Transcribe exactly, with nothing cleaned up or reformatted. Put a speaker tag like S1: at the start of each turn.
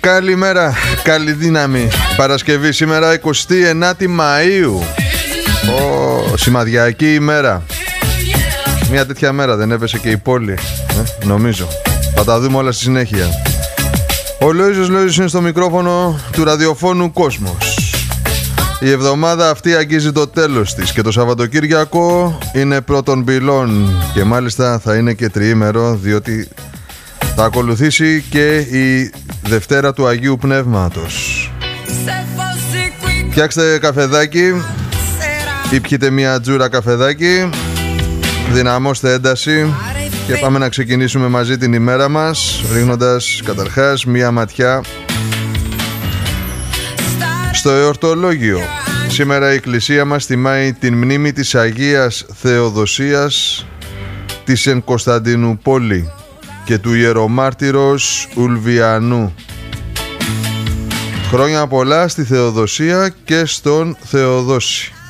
S1: Καλημέρα, καλή δύναμη. Παρασκευή σήμερα εικοστή ενάτη Μαΐου. Ω, σημαδιακή ημέρα. Μια τέτοια μέρα δεν έπεσε και η πόλη, ε, νομίζω. Θα τα δούμε όλα στη συνέχεια. Ο Λόιζος Λόιζος είναι στο μικρόφωνο του ραδιοφώνου Κόσμος. Η εβδομάδα αυτή αγγίζει το τέλος της και το Σαββατοκύριακο είναι πρώτων πυλών και μάλιστα θα είναι και τριήμερο, διότι θα ακολουθήσει και η Δευτέρα του Αγίου Πνεύματος. Φτιάξτε καφεδάκι ή πιείτε μια τζούρα καφεδάκι, δυναμώστε ένταση και πάμε να ξεκινήσουμε μαζί την ημέρα μας, ρίχνοντας καταρχάς μια ματιά στο εορτολόγιο. Σήμερα η Εκκλησία μας τιμάει την μνήμη της Αγίας Θεοδοσίας της εν Κωνσταντινούπολη και του ιερομάρτυρος Ουλβιανού. Χρόνια πολλά στη Θεοδοσία και στον Θεοδόση.